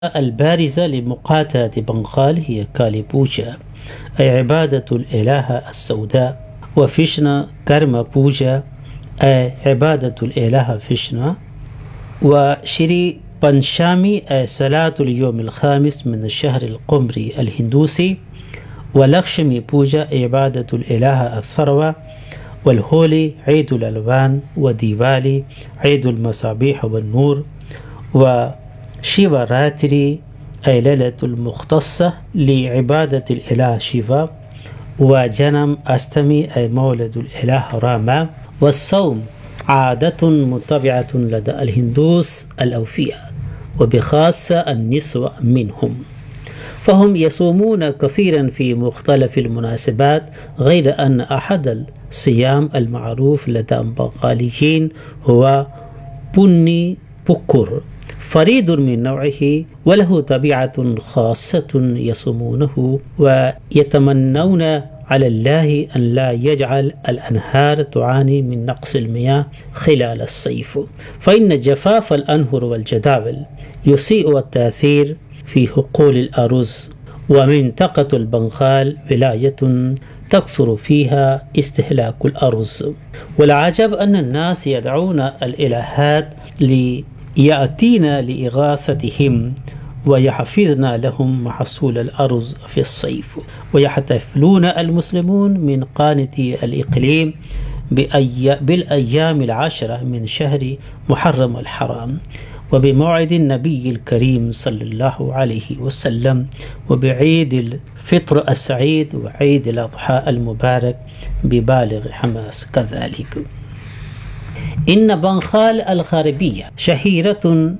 البارزة لمقاتلة بنغال هي كالي بوجا، أي عبادة الإلهة السوداء، وفيشنا كرما بوجا، أي عبادة الإلهة فيشنا، وشري بنشامي أي صلاة اليوم الخامس من الشهر القمري الهندوسي، ولكشمي بوجا عبادة الإلهة الثروة، والهولي عيد الألوان، وديوالي عيد المصابيح والنور، وشيفاراتري أي ليلة المختصة لعبادة الإله شيفا، وجنم أستمي أي مولد الإله راما. والصوم عادة متبعة لدى الهندوس الأوفياء، وبخاصة النسوة منهم، فهم يصومون كثيرا في مختلف المناسبات، غير أن أحد الصيام المعروف لدى البنغاليين هو بني بكر، فريد من نوعه وله طبيعة خاصة يصومونه ويتمنون على الله أن لا يجعل الأنهار تعاني من نقص المياه خلال الصيف، فإن جفاف الأنهر والجداول يسيء التأثير في حقول الأرز، ومنطقة البنغال ولاية تكثر فيها استهلاك الأرز. والعجب أن الناس يدعون الإلهات ليأتينا لإغاثتهم ويحفظنا لهم محصول الأرز في الصيف. ويحتفلون المسلمون من قانة الإقليم بالأيام 10 من شهر محرم الحرام، وبموعد النبي الكريم صلى الله عليه وسلم، وبعيد الفطر السعيد، وعيد الأضحى المبارك ببالغ حماس كذلك. إن بنغال الغربية شهيرة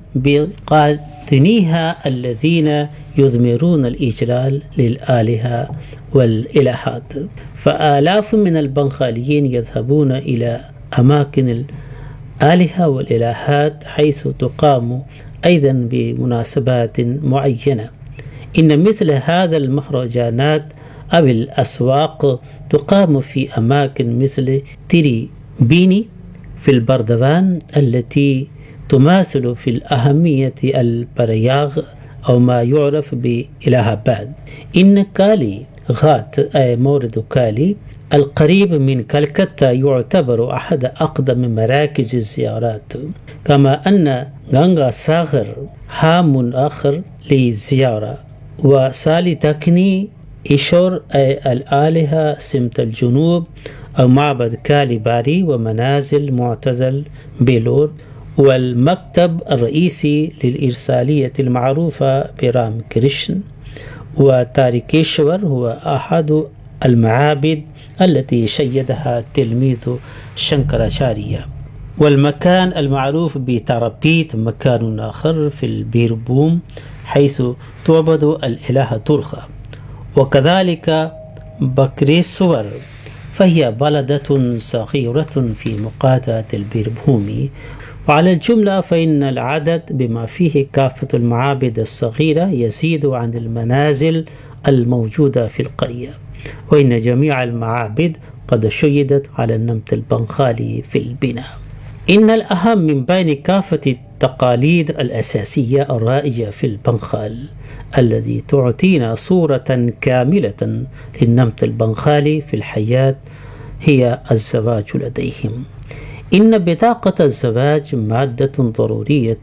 بقاطنيها الذين يضمرون الإجلال للآلهة والإلهات، فآلاف من البنغاليين يذهبون إلى أماكن الآلهة والإلهات حيث تقام أيضا بمناسبات معينة. إن مثل هذا المهرجانات أو الأسواق تقام في أماكن مثل تيري بيني في البردوان، التي تماثل في الأهمية البرياغ أو ما يعرف بإلهاباد. إن كالي غات أي مورد كالي القريب من كلكتة يعتبر أحد أقدم مراكز الزيارات، كما أن غانغا ساغر هام آخر للزيارة، وسالي تكني إيشور أي الآلهة سمت الجنوب أو معبد كالي باري، ومنازل معتزل بيلور، والمكتب الرئيسي للإرسالية المعروفة برام كريشن. وتاريكيشور هو أحد المعابد التي شيدها تلميذ شنكراشاريا. والمكان المعروف بتارابيت مكان آخر في البيربوم حيث تعبد الإله ترخا. وكذلك بكريسور فهي بلدة صغيرة في مقاطعة البيربومي. وعلى الجملة فإن العدد بما فيه كافة المعابد الصغيرة يزيد عن المنازل الموجودة في القرية، وإن جميع المعابد قد شيدت على النمط البنغالي في البناء. إن الأهم من بين كافة التقاليد الأساسية الرائجة في البنغال الذي تعطينا صورة كاملة للنمط البنغالي في الحياة هي الزواج لديهم. إن بطاقة الزواج مادة ضرورية،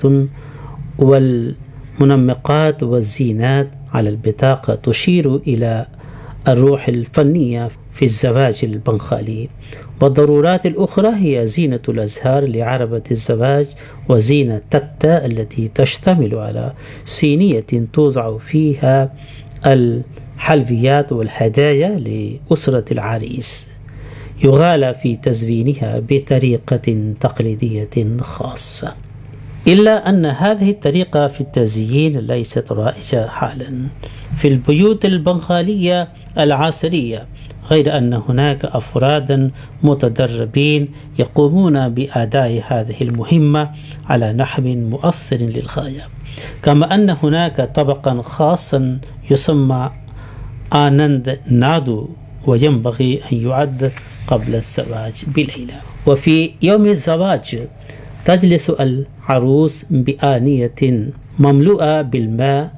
والمنمقات والزينات على البطاقة تشير إلى الروح الفنية في الزواج البنغالي. والضرورات الأخرى هي زينة الأزهار لعربة الزواج، وزينة تكتا التي تشتمل على صينية توضع فيها الحلويات والهدايا لأسرة العريس، يغالى في تزيينها بطريقة تقليدية خاصة. إلا أن هذه الطريقة في التزيين ليست رائجة حالا في البيوت البنغالية العصرية، غير أن هناك أفرادا متدربين يقومون بأداء هذه المهمة على نحو مؤثر للغاية. كما أن هناك طبقا خاصا يسمى آنند نادو، وينبغي أن يعد قبل الزواج بليلة. وفي يوم الزواج تجلس العروس بآنية مملوءة بالماء